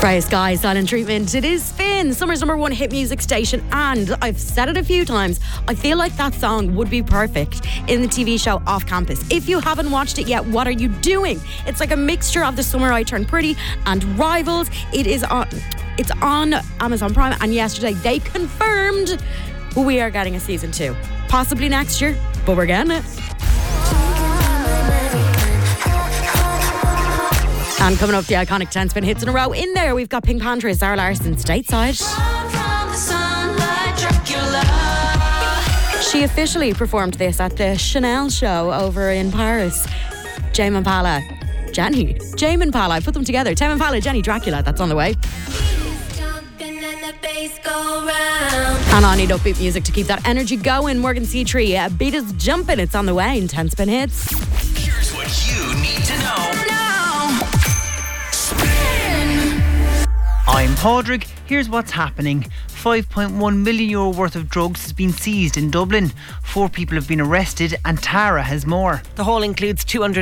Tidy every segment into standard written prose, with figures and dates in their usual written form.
Grey Sky, Silent Treatment. It is Spin, summer's number one hit music station, and I've said it a few times, I feel like that song would be perfect in the TV show Off Campus. If you haven't watched it yet, what are you doing? It's like a mixture of The Summer I Turned Pretty and Rivals. It's on Amazon Prime, and yesterday they confirmed we are getting a season 2. Possibly next year, but we're getting it. And coming up, the iconic 10 spin hits in a row. In there, we've got Pink Panther, Zara Larsson, Stateside. She officially performed this at the Chanel show over in Paris. Tame Impala, I put them together. Tame Impala, Jenny Dracula, that's on the way. And I need upbeat music to keep that energy going. Morgan C3, Beat Is Jumping, it's on the way in 10 spin hits. Here's what you need to know. I'm Padraig. Here's what's happening. €5.1 million worth of drugs has been seized in Dublin. 4 people have been arrested and Tara has more. The haul includes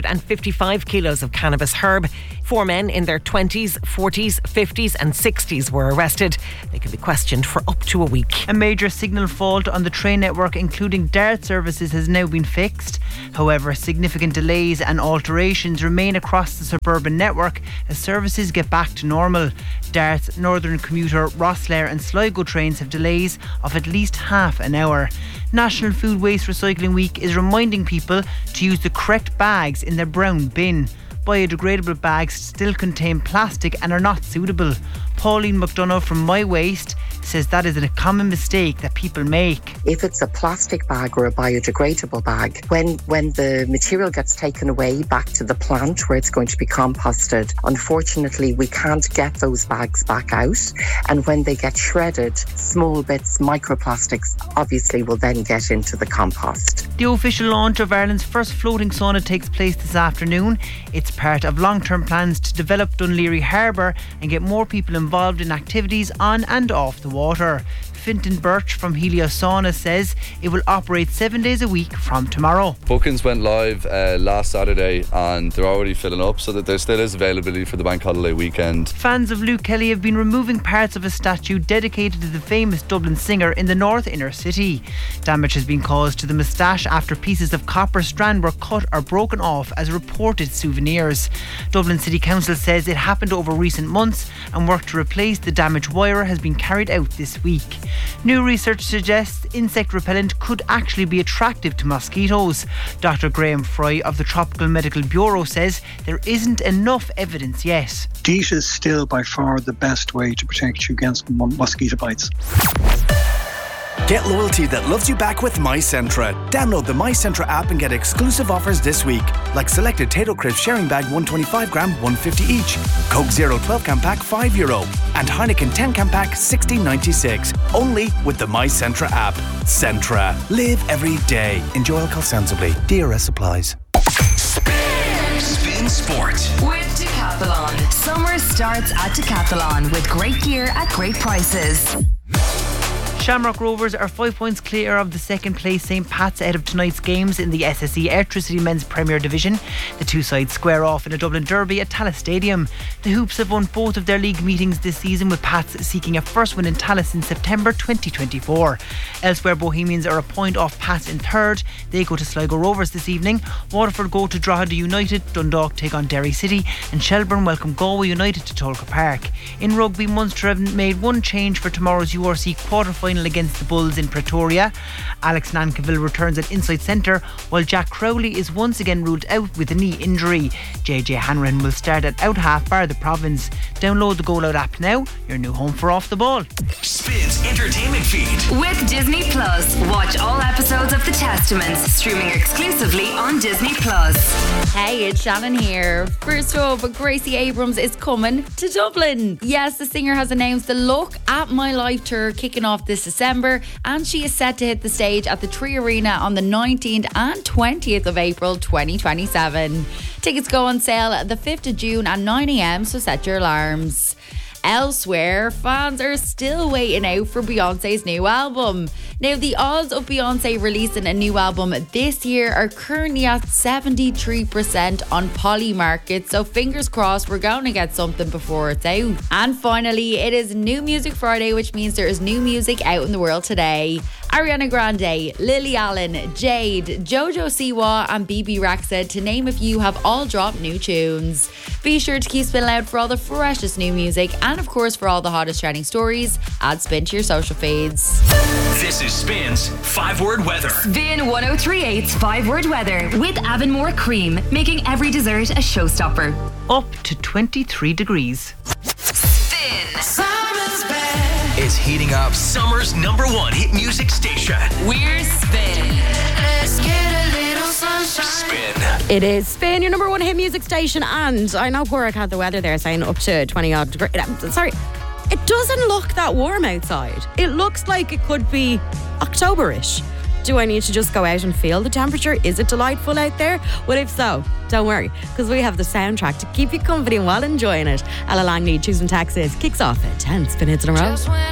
255 kilos of cannabis herb. 4 men in their 20s, 40s, 50s and 60s were arrested. They can be questioned for up to a week. A major signal fault on the train network, including DART services, has now been fixed. However, significant delays and alterations remain across the suburban network as services get back to normal. DART's Northern Commuter, Rosslare and Sligo trains have delays of at least half an hour. National Food Waste Recycling Week is reminding people to use the correct bags in their brown bin. Biodegradable bags still contain plastic and are not suitable. Pauline McDonough from My Waste says that is a common mistake that people make. If it's a plastic bag or a biodegradable bag, when the material gets taken away back to the plant where it's going to be composted, unfortunately we can't get those bags back out, and when they get shredded, small bits, microplastics, obviously will then get into the compost. The official launch of Ireland's first floating sauna takes place this afternoon. It's part of long-term plans to develop Dunleary Harbour and get more people involved in activities on and off the water. Fintan Birch from Helios Sauna says it will operate 7 days a week from tomorrow. Bookings went live last Saturday and they're already filling up, so that there still is availability for the bank holiday weekend. Fans of Luke Kelly have been removing parts of a statue dedicated to the famous Dublin singer in the north inner city. Damage has been caused to the moustache after pieces of copper strand were cut or broken off as reported souvenirs. Dublin City Council says it happened over recent months and work to replace the damaged wire has been carried out this week. New research suggests insect repellent could actually be attractive to mosquitoes. Dr. Graham Fry of the Tropical Medical Bureau says there isn't enough evidence yet. DEET is still by far the best way to protect you against mosquito bites. Get loyalty that loves you back with MyCentra. Download the MyCentra app and get exclusive offers this week, like selected Tato Crisp sharing bag 125 gram, 150 each. Coke Zero 12 can pack €5, and Heineken 10 can pack $16.96. Only with the MyCentra app. Centra. Live every day. Enjoy alcohol sensibly. DRS applies. Spin Sport with Decathlon. Summer starts at Decathlon with great gear at great prices. Shamrock Rovers are 5 points clear of the second place St Pat's ahead of tonight's games in the SSE Airtricity Men's Premier Division. The two sides square off in a Dublin derby at Tallaght Stadium. The Hoops have won both of their league meetings this season, with Pats seeking a first win in Tallaght since September 2024. Elsewhere, Bohemians are a point off Pats in third. They go to Sligo Rovers this evening. Waterford go to Drogheda United, Dundalk take on Derry City, and Shelbourne welcome Galway United to Tolka Park. In rugby, Munster have made one change for tomorrow's URC quarter-final against the Bulls in Pretoria. Alex Nankivell returns at inside centre, while Jack Crowley is once again ruled out with a knee injury. JJ Hanrahan will start at out half bar the province. Download the Goal Out app now, your new home for Off the Ball. Spins entertainment feed with Disney Plus. Watch all episodes of The Testaments streaming exclusively on Disney Plus. Hey, it's Shannon here. First up, Gracie Abrams is coming to Dublin. Yes, the singer has announced the Look at My Life tour kicking off this December, and she is set to hit the stage at the Tree Arena on the 19th and 20th of April 2027. Tickets go on sale the 5th of June at 9 a.m, so set your alarms. Elsewhere, fans are still waiting out for Beyonce's new album. Now, the odds of Beyonce releasing a new album this year are currently at 73% on Polymarket, so fingers crossed we're going to get something before it's out. And finally, it is New Music Friday, which means there is new music out in the world today. Ariana Grande, Lily Allen, Jade, Jojo Siwa and BB Rexa, to name a few, have all dropped new tunes. Be sure to keep Spin Loud for all the freshest new music and of course for all the hottest trending stories. Add Spin to your social feeds. This is Spin's 5-word weather. Spin 1038's 5-word weather with Avonmore Cream, making every dessert a showstopper. Up to 23 degrees. Spin. Summer's back. It's heating up summer's #1 hit music station. We're Spin. Let's get a little sunshine. Spin. It is Spin, your #1 hit music station, and I know Porrick had the weather there saying up to 20 odd degrees. Sorry, it doesn't look that warm outside. It looks like it could be October-ish. Do I need to just go out and feel the temperature? Is it delightful out there? Well, if so, don't worry, because we have the soundtrack to keep you company while enjoying it. Ella Langley, Choosing Texas, kicks off at 10 Spin hits in a row.